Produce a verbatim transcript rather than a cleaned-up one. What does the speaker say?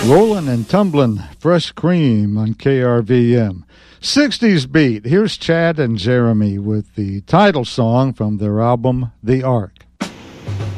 Rollin' and tumblin', fresh cream on K R V M. sixties beat. Here's Chad and Jeremy with the title song from their album, The Ark.